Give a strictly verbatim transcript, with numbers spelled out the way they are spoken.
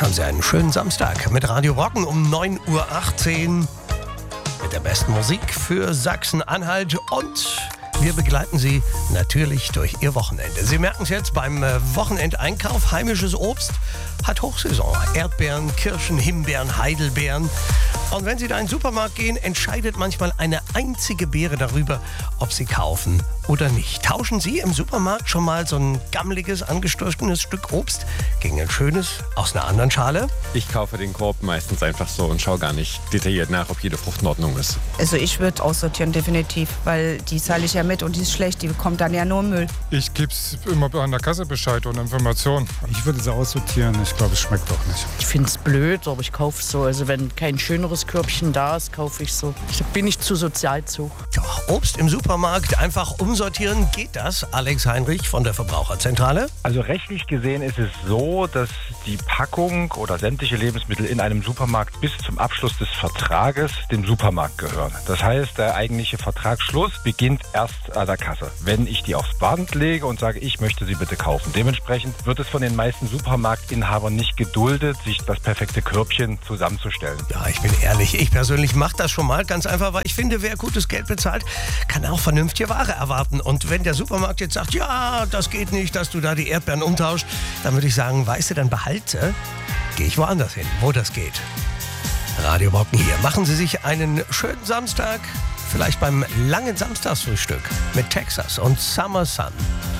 Haben Sie einen schönen Samstag mit Radio Brocken um neun Uhr achtzehn mit der besten Musik für Sachsen-Anhalt und wir begleiten Sie natürlich durch Ihr Wochenende. Sie merken es jetzt beim Wochenendeinkauf. Heimisches Obst hat Hochsaison. Erdbeeren, Kirschen, Himbeeren, Heidelbeeren. Und wenn Sie da in den Supermarkt gehen, entscheidet manchmal eine einzige Beere darüber, ob Sie kaufen oder nicht. Tauschen Sie im Supermarkt schon mal so ein gammeliges, angestochenes Stück Obst gegen ein schönes aus einer anderen Schale? Ich kaufe den Korb meistens einfach so und schaue gar nicht detailliert nach, ob jede Frucht in Ordnung ist. Also ich würde aussortieren, definitiv, weil die zahle ich ja mit und die ist schlecht, die kommt dann ja nur im Müll. Ich gebe es immer an der Kasse Bescheid und Informationen. Ich würde sie aussortieren, ich glaube, es schmeckt doch nicht. Ich finde es blöd, aber ich kaufe so. Also wenn kein schöneres Körbchen da ist, kaufe ich so. Da bin ich zu sozial zu. Ja, Obst im Supermarkt einfach umsortieren, geht das? Alex Heinrich von der Verbraucherzentrale. Also rechtlich gesehen ist es so, dass die Packung oder sämtliche Lebensmittel in einem Supermarkt bis zum Abschluss des Vertrages dem Supermarkt gehören. Das heißt, der eigentliche Vertragsschluss beginnt erst an der Kasse, wenn ich die aufs Band lege und sage, ich möchte sie bitte kaufen. Dementsprechend wird es von den meisten Supermarktinhabern nicht geduldet, sich das perfekte Körbchen zusammenzustellen. Ja, ich bin ehrlich, ich persönlich mache das schon mal ganz einfach, weil ich finde, wer gutes Geld bezahlt, kann auch vernünftige Ware erwarten. Und wenn der Supermarkt jetzt sagt, ja, das geht nicht, dass du da die Erdbeeren umtauscht, dann würde ich sagen, weißt du, dann behalte, gehe ich woanders hin, wo das geht. Radio Brocken hier. Machen Sie sich einen schönen Samstag, vielleicht beim langen Samstagsfrühstück mit Texas und Summer Sun.